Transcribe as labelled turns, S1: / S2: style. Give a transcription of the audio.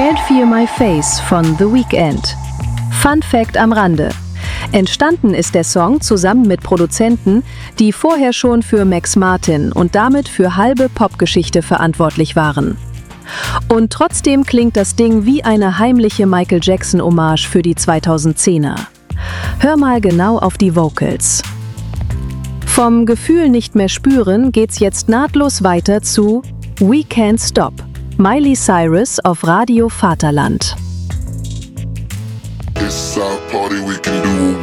S1: Can't Feel My Face von The Weeknd. Fun Fact am Rande: Entstanden ist der Song zusammen mit Produzenten, die vorher schon für Max Martin und damit für halbe Popgeschichte verantwortlich waren. Und trotzdem klingt das Ding wie eine heimliche Michael Jackson-Hommage für die 2010er. Hör mal genau auf die Vocals. Vom Gefühl nicht mehr spüren geht's jetzt nahtlos weiter zu We Can't Stop, Miley Cyrus auf Radio Vaterland.
S2: It's our party, we can do